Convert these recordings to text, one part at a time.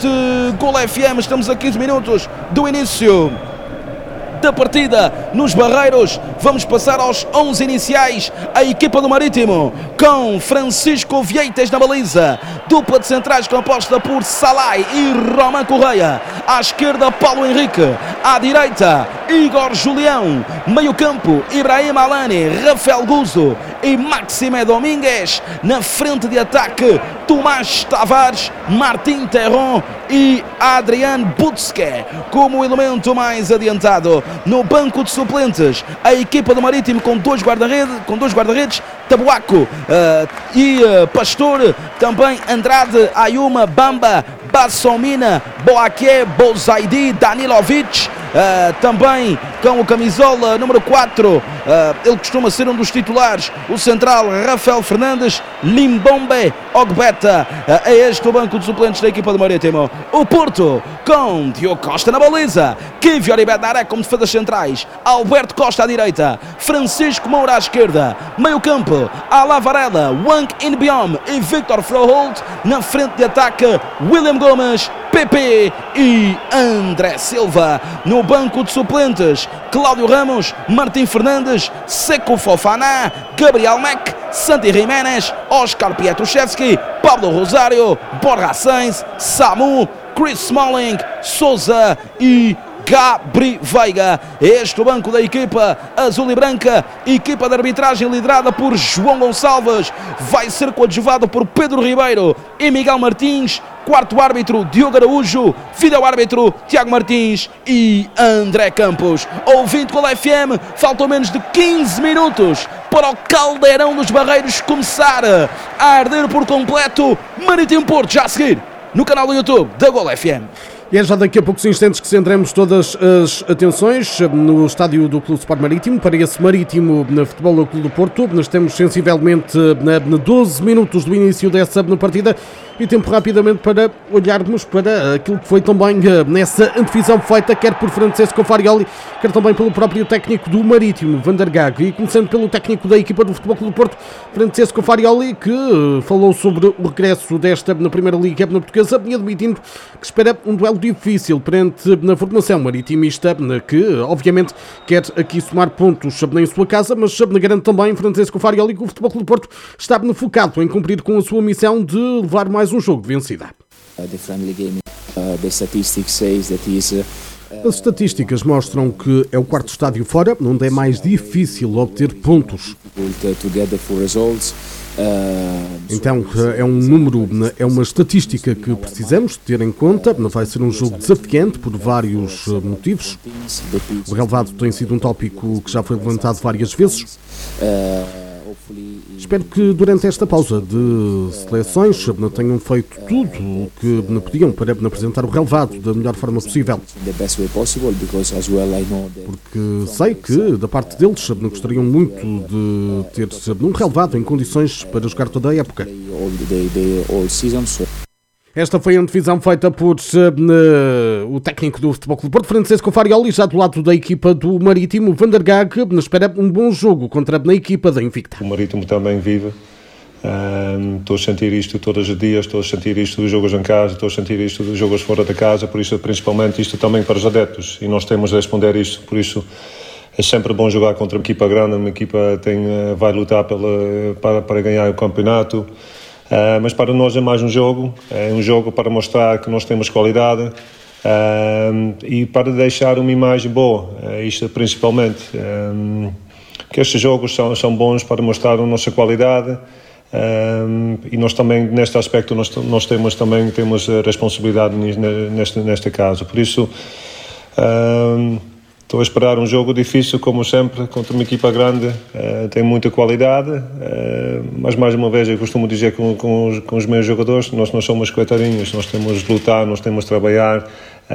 neste Gol FM. Estamos a 15 minutos do início da partida nos Barreiros. Vamos passar aos 11 iniciais. A equipa do Marítimo com Francisco Vieites na baliza, dupla de centrais composta por Salai e Roman Correia. À esquerda, Paulo Henrique. À direita, Igor Julião. Meio campo, Ibrahim Alani, Rafael Guzo e Maxime Domingues. Na frente de ataque, Tomás Tavares, Martim Terron e Adrian Butzke como elemento mais adiantado. No banco de suplentes, a equipa do Marítimo com dois guarda-redes, Tabuaco e Pastor, também Andrade, Ayuma, Bamba, Bassomina, Boaké, Bozaidi, Danilovic. Também com o camisola número 4, ele costuma ser um dos titulares, o central Rafael Fernandes, Limbombe, Ogbeta. É este o banco de suplentes da equipa do Marítimo. O Porto com Diogo Costa na baliza, Kivio Aribedaré como defesas centrais, Alberto Costa à direita, Francisco Moura à esquerda. Meio campo, Alain Varela, Wang Inbiom e Victor Froholt. Na frente de ataque, William Gomes, Pepe e André Silva. No banco de suplentes, Cláudio Ramos, Martim Fernandes, Seco Fofana, Gabriel Mac, Santi Jiménez, Oscar Pietruszewski, Pablo Rosário, Borja Sainz, Samu, Chris Smalling, Souza e Gabri Veiga. Este o banco da equipa azul e branca, equipa de arbitragem liderada por João Gonçalves, vai ser coadjuvado por Pedro Ribeiro e Miguel Martins. Quarto árbitro, Diogo Araújo. Vídeo árbitro, Tiago Martins e André Campos. Ouvindo com a FM, faltam menos de 15 minutos para o caldeirão dos Barreiros começar a arder por completo. Marítimo Porto, já a seguir no canal do YouTube da Gol FM. E é já daqui a poucos instantes que centramos todas as atenções no estádio do Clube Sport Marítimo, para esse Marítimo na Futebol do Clube do Porto. Nós temos sensivelmente 12 minutos do início dessa partida e tempo rapidamente para olharmos para aquilo que foi também nessa antevisão feita, quer por Francesco Farioli, quer também pelo próprio técnico do Marítimo, Van der Gaag. E começando pelo técnico da equipa do Futebol Clube do Porto, Francesco Farioli, que falou sobre o regresso desta na Primeira Liga Portuguesa, admitindo que espera um duelo difícil perante na formação maritimista, que obviamente quer aqui somar pontos em sua casa, mas garante também Francesco Farioli que o Futebol Clube do Porto está focado em cumprir com a sua missão de levar mais um jogo de vencida. As estatísticas mostram que é o quarto estádio fora, onde é mais difícil obter pontos. Então é um número, é uma estatística que precisamos ter em conta. Não vai ser um jogo desafiante por vários motivos. O relevado tem sido um tópico que já foi levantado várias vezes. Espero que durante esta pausa de seleções tenham feito tudo o que podiam para apresentar o relevado da melhor forma possível. Porque sei que da parte deles gostariam muito de ter um relevado em condições para jogar toda a época. Esta foi a antevisão feita por o técnico do Futebol Clube do Porto, Francesco Farioli, já do lado da equipa do Marítimo. Van der Gaag espera um bom jogo contra a equipa da Invicta. O Marítimo também vive. Estou a sentir isto todos os dias, estou a sentir isto dos jogos em casa, estou a sentir isto dos jogos fora da casa, por isso principalmente isto também para os adeptos, e nós temos de responder isto, por isso é sempre bom jogar contra uma equipa grande, uma equipa vai lutar para ganhar o campeonato. Mas para nós é mais um jogo para mostrar que nós temos qualidade e para deixar uma imagem boa, isto principalmente, que estes jogos são bons para mostrar a nossa qualidade e nós também, neste aspecto, nós temos responsabilidade neste caso, por isso estou a esperar um jogo difícil, como sempre, contra uma equipa grande, tem muita qualidade, mas mais uma vez eu costumo dizer com os meus jogadores, nós não somos coitadinhos, nós temos de lutar, nós temos de trabalhar,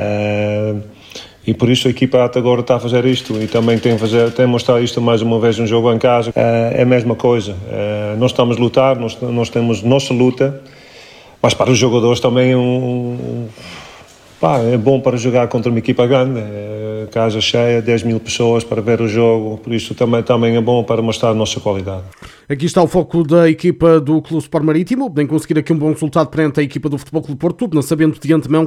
e por isso a equipa até agora está a fazer isto, e também tem a mostrar isto mais uma vez um jogo em casa, é a mesma coisa, nós estamos a lutar, nós temos nossa luta, mas para os jogadores também é bom para jogar contra uma equipa grande, casa cheia, 10 mil pessoas para ver o jogo, por isso também é bom para mostrar a nossa qualidade. Aqui está o foco da equipa do Clube Sport Marítimo, em conseguir aqui um bom resultado perante a equipa do Futebol Clube do Porto, sabendo de antemão